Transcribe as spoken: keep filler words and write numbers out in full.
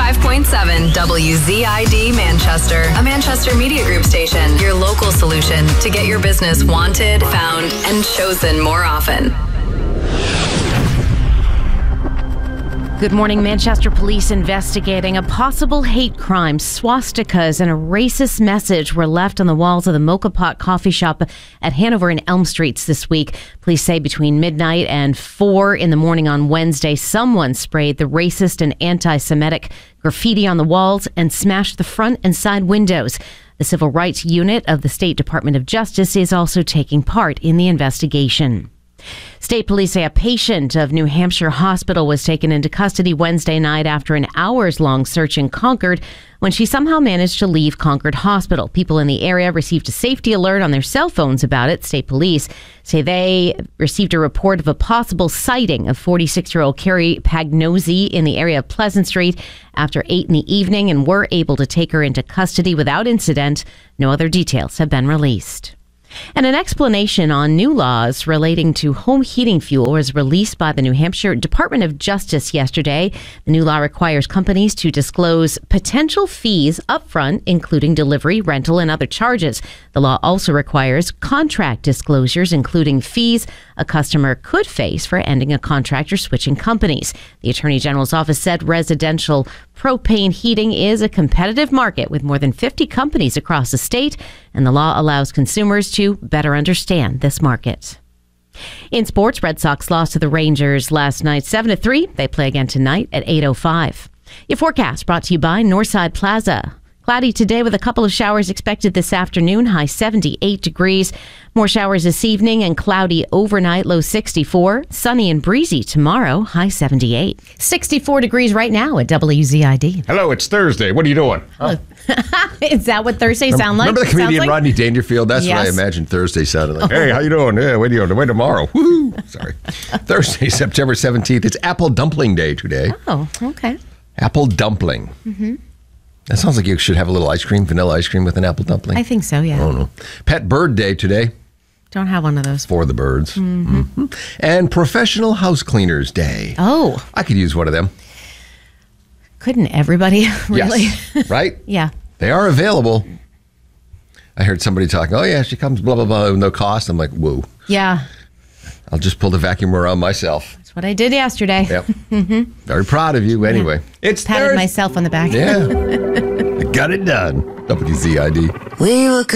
ninety-five point seven W Z I D Manchester, a Manchester Media Group station, your local solution to get your business wanted, found, and chosen more often. Good morning. Manchester police investigating a possible hate crime. Swastikas and a racist message were left on the walls of the Mocha Pot coffee shop at Hanover and Elm Streets this week. Police say between midnight and four in the morning on Wednesday, someone sprayed the racist and anti-Semitic graffiti on the walls and smashed the front and side windows. The Civil Rights Unit of the State Department of Justice is also taking part in the investigation. State police say a patient of New Hampshire Hospital was taken into custody Wednesday night after an hours-long search in Concord when she somehow managed to leave Concord Hospital. People in the area received a safety alert on their cell phones about it. State police say they received a report of a possible sighting of forty-six-year-old Carrie Pagnozzi in the area of Pleasant Street after eight in the evening and were able to take her into custody without incident. No other details have been released. And an explanation on new laws relating to home heating fuel was released by the New Hampshire Department of Justice yesterday. The new law requires companies to disclose potential fees upfront, including delivery, rental, and other charges. The law also requires contract disclosures, including fees a customer could face for ending a contract or switching companies. The Attorney General's office said residential propane heating is a competitive market with more than fifty companies across the state, and the law allows consumers to better understand this market. In sports, Red Sox lost to the Rangers last night seven to three. They play again tonight at eight oh five. Your forecast brought to you by Northside Plaza. Cloudy today with a couple of showers expected this afternoon, high seventy-eight degrees. More showers this evening and cloudy overnight, low sixty-four. Sunny and breezy tomorrow, high seventy-eight. sixty-four degrees right now at W Z I D. Hello, it's Thursday. What are you doing? Oh. Is that what Thursday sound like? Remember the comedian like? Rodney Dangerfield? That's Yes. what I imagined Thursday sounded like. Hey, how you doing? Yeah, wait, you wait tomorrow. Woo! Sorry. Thursday, September seventeenth. It's Apple Dumpling Day today. Oh, okay. Apple dumpling. Mm-hmm. That sounds like you should have a little ice cream, vanilla ice cream with an apple dumpling. I think so, yeah. Oh, no. Pet Bird Day today. Don't have one of those. For the birds. Mm-hmm. Mm-hmm. And Professional House Cleaners Day. Oh. I could use one of them. Couldn't everybody, really? Yes. Right? Yeah. They are available. I heard somebody talking, oh, yeah, she comes, blah, blah, blah, no cost. I'm like, whoa. Yeah. I'll just pull the vacuum around myself. That's what I did yesterday. Yep. Mm-hmm. Very proud of you anyway. Yeah. It's Patted Thursday. myself on the back. Yeah. I got it done. W Z I D. We were